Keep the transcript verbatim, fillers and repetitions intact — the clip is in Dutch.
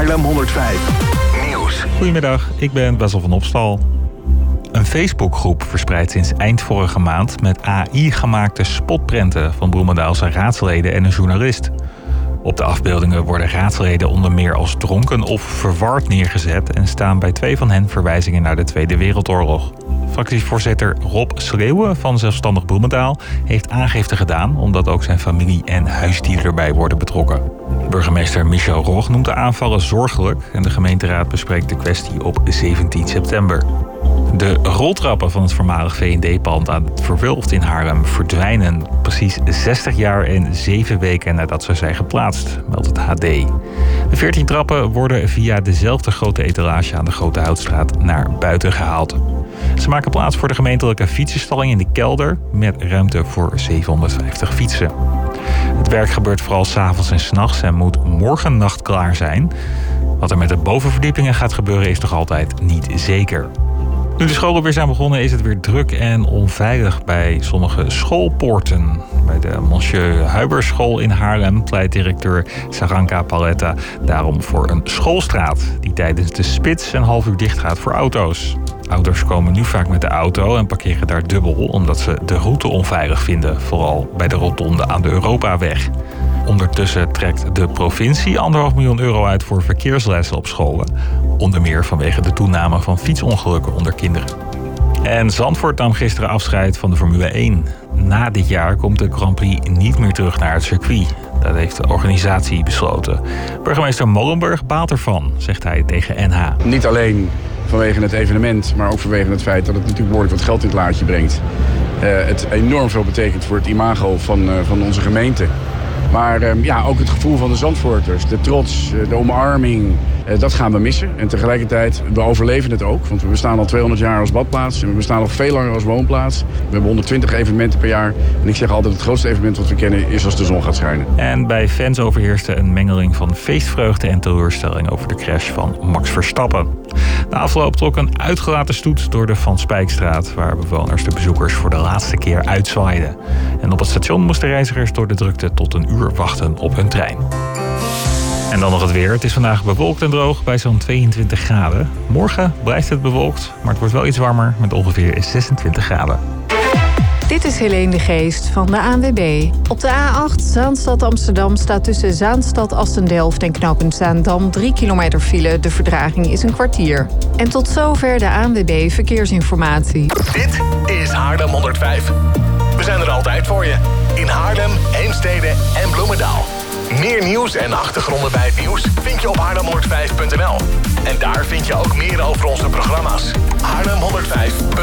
Haarlem honderdvijf Nieuws. Goedemiddag, ik ben Wessel van Opstal. Een Facebookgroep verspreidt sinds eind vorige maand met A I gemaakte spotprenten van Bloemendaalse raadsleden en een journalist. Op de afbeeldingen worden raadsleden onder meer als dronken of verward neergezet en staan bij twee van hen verwijzingen naar de Tweede Wereldoorlog. Fractievoorzitter Rob Schreeuwen van Zelfstandig Bloemendaal heeft aangifte gedaan omdat ook zijn familie en huisdier erbij worden betrokken. Burgemeester Michel Rog noemt de aanvallen zorgelijk en de gemeenteraad bespreekt de kwestie op zeventien september. De roltrappen van het voormalig V en D-pand aan het Verwulft in Haarlem verdwijnen precies zestig jaar en zeven weken nadat ze zijn geplaatst, meldt het H D. De veertien trappen worden via dezelfde grote etalage aan de Grote Houtstraat naar buiten gehaald. Ze maken plaats voor de gemeentelijke fietsenstalling in de kelder met ruimte voor zevenhonderdvijftig fietsen. Het werk gebeurt vooral 's avonds en 's nachts en moet morgennacht klaar zijn. Wat er met de bovenverdiepingen gaat gebeuren is nog altijd niet zeker. Nu de scholen weer zijn begonnen is het weer druk en onveilig bij sommige schoolpoorten. Bij de Monsieur Huiberschool in Haarlem pleit directeur Saranka Paletta daarom voor een schoolstraat die tijdens de spits een half uur dicht gaat voor auto's. Ouders komen nu vaak met de auto en parkeren daar dubbel omdat ze de route onveilig vinden, vooral bij de rotonde aan de Europaweg. Ondertussen trekt de provincie anderhalf miljoen euro uit voor verkeerslessen op scholen. Onder meer vanwege de toename van fietsongelukken onder kinderen. En Zandvoort nam gisteren afscheid van de Formule één. Na dit jaar komt de Grand Prix niet meer terug naar het circuit. Dat heeft de organisatie besloten. Burgemeester Molenburg baalt ervan, zegt hij tegen N H. Niet alleen vanwege het evenement, maar ook vanwege het feit dat het natuurlijk behoorlijk wat geld in het laadje brengt. Uh, het enorm veel betekent voor het imago van, uh, van onze gemeente. Maar uh, ja, ook het gevoel van de Zandvoorters, de trots, uh, de omarming, uh, dat gaan we missen. En tegelijkertijd, we overleven het ook. Want we bestaan al tweehonderd jaar als badplaats en we bestaan nog veel langer als woonplaats. We hebben honderdtwintig evenementen per jaar. En ik zeg altijd, het grootste evenement wat we kennen is als de zon gaat schijnen. En bij fans overheerste een mengeling van feestvreugde en teleurstelling over de crash van Max Verstappen. Na afloop trok een uitgelaten stoet door de Van Spijkstraat, waar bewoners de bezoekers voor de laatste keer uitzwaaiden. En op het station moesten reizigers door de drukte tot een uur wachten op hun trein. En dan nog het weer. Het is vandaag bewolkt en droog bij zo'n tweeëntwintig graden. Morgen blijft het bewolkt, maar het wordt wel iets warmer met ongeveer zesentwintig graden. Dit is Helene de Geest van de A N W B. Op de A acht Zaanstad-Amsterdam staat tussen Zaanstad-Astendelft en knooppunt Zaandam drie kilometer file. De vertraging is een kwartier. En tot zover de A N W B Verkeersinformatie. Dit is Haarlem honderdvijf. We zijn er altijd voor je. In Haarlem, Heemstede en Bloemendaal. Meer nieuws en achtergronden bij het nieuws vind je op haarlem honderdvijf punt n l. En daar vind je ook meer over onze programma's. haarlem honderdvijf punt n l